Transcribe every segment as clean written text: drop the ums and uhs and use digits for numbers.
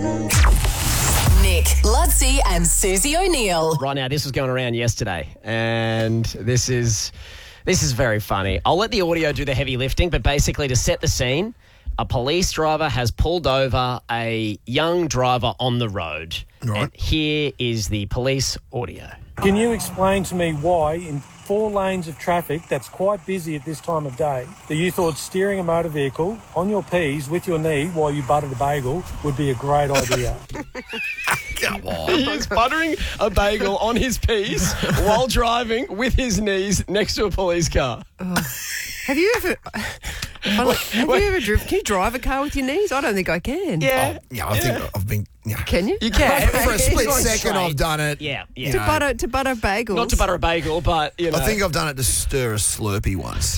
Nick, Ludsey and Susie O'Neill. Right now, this was going around yesterday, and this is very funny. I'll let the audio do the heavy lifting, but basically to set the scene, a police driver has pulled over a young driver on the road. Right. And here is the police audio. Can you explain to me why in 4 lanes of traffic that's quite busy at this time of day that you thought steering a motor vehicle on your P's with your knee while you buttered a bagel would be a great idea? Come on. He's buttering a bagel on his piece while driving with his knees next to a police car. Have you ever... Have you ever driven? Can you drive a car with your knees? I don't think I can. Yeah. Yeah, I think I've been... Yeah. Can you? You can. For a split Going second, straight. I've done it. Yeah, You yeah. know, To butter bagels. Not to butter a bagel, but, you know. I think I've done it to stir a Slurpee once.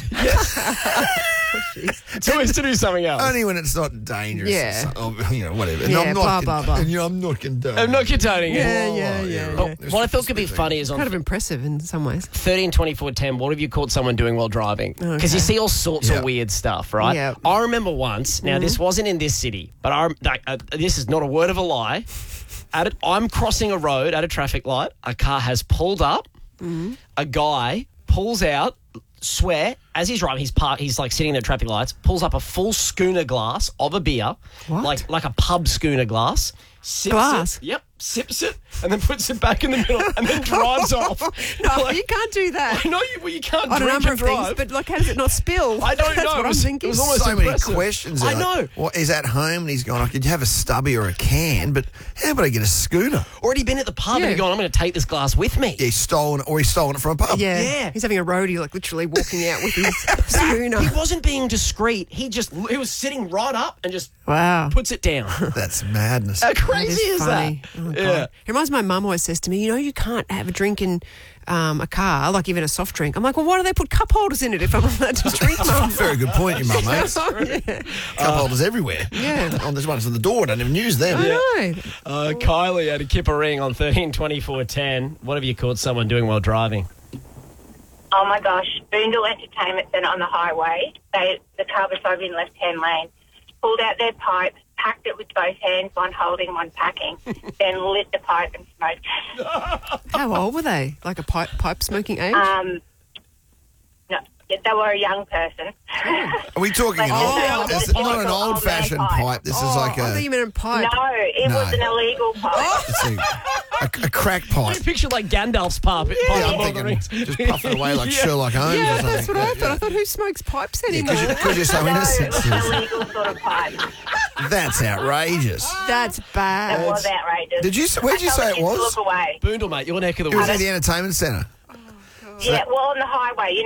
to do something else. Only when it's not dangerous. Yeah. Or, whatever. Yeah, I'm not blah, blah, blah. And, I'm not condoning. I'm not condoning it. Yeah. But what I thought could be funny is on Kind of impressive in some ways. 13, 24, 10, what have you caught someone doing while driving? Because you see all sorts Yeah. of weird stuff, right? Yeah. I remember once, now this wasn't in this city, but this is not a word of a lie. I'm crossing a road at a traffic light. A car has pulled up. A guy pulls out, swear, as he's driving, he's like sitting at traffic lights, pulls up a full schooner glass of a beer, What? like a pub schooner glass. Sips Glass? it, sips it, and then puts it back in the middle, and then drives off. No, Like- you can't do that. I know you can't On a drink number and of drive. things, but like, how does it not spill? I don't That's know. what It was- I'm thinking. it was almost So many impressive. questions. I Like, know. What is at home and he's gone, I could have a stubby or a can, but how about I get a schooner? Already been at the pub Yeah. and you're going, I'm going to take this glass with me. He's stolen it from a pub. Yeah. He's having a roadie, like literally walking out with his schooner. He wasn't being discreet. He was sitting right up and just Wow. puts it down. That's madness. How That crazy is funny. that? Oh, God. Yeah. It reminds me, my mum always says to me, you can't have a drink in a car, like even a soft drink. I'm like, well, why do they put cup holders in it if I'm allowed to drink, Mum? Very good point, your mum makes. Yeah. Cup holders everywhere. Yeah. Oh, there's ones on the door. I don't even use them. I know. Kylie had a kipper ring on 13, 24, 10. What have you caught someone doing while driving? Oh my gosh, Boondall Entertainment Centre on the highway. The car was over in left-hand lane. Pulled out their pipe, packed it with both hands, one holding, one packing, then lit the pipe and smoked. How old were they? Like a pipe smoking age? No, they were a young person. Are we talking Like, it's it's not an an old-fashioned old man pipe. This is I like thought you meant a pipe. No, it No. was an illegal pipe. a crack pipe. I picture like Gandalf's pipe. Yeah, I'm thinking just puffing away like Sherlock Holmes or Yeah, something. that's what I thought. I thought, who smokes pipes anymore? Because you're so No, it innocent. was an illegal sort of pipe. That's outrageous. That's It bad. was outrageous. Where'd you I say told it the kids to was? Look away. Boondall, mate, your neck of the It was woods. at the entertainment centre. Yeah, well, on the highway,